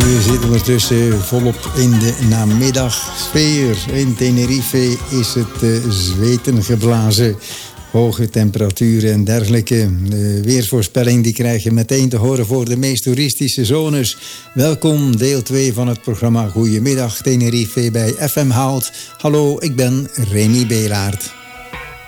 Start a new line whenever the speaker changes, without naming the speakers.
We zitten ondertussen volop in de namiddagsfeer. In Tenerife is het zweten geblazen. Hoge temperaturen en dergelijke. De weersvoorspelling die krijg je meteen te horen voor de meest toeristische zones. Welkom, deel 2 van het programma Goedemiddag Tenerife bij FM Hout. Hallo, ik ben Remy Belaert.